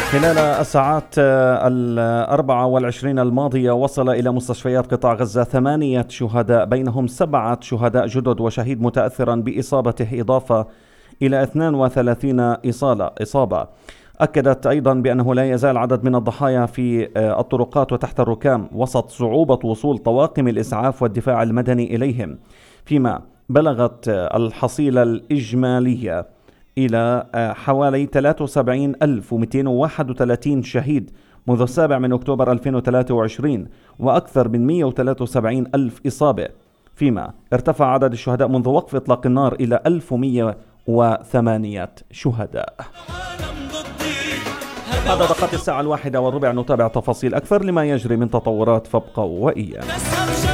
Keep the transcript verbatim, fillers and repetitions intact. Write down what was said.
خلال الساعات الأربعة والعشرين الماضية وصل إلى مستشفيات قطاع غزة ثمانية شهداء، بينهم سبعة شهداء جدد وشهيد متأثرا بإصابته، إضافة إلى اثنين وثلاثين إصالة إصابة. أكدت أيضا بأنه لا يزال عدد من الضحايا في الطرقات وتحت الركام وسط صعوبة وصول طواقم الإسعاف والدفاع المدني إليهم، فيما بلغت الحصيلة الإجمالية إلى حوالي ثلاثة وسبعين ألف ومئتين وواحد وثلاثين شهيد منذ السابع من أكتوبر ألفين وثلاثة وعشرين، وأكثر من مئة وثلاثة وسبعين ألف إصابة، فيما ارتفع عدد الشهداء منذ وقف إطلاق النار إلى ألف ومئة وثمانية شهداء. هذا دقات الساعة الواحدة والربع، نتابع تفاصيل أكثر لما يجري من تطورات، فابقوا وإيانا.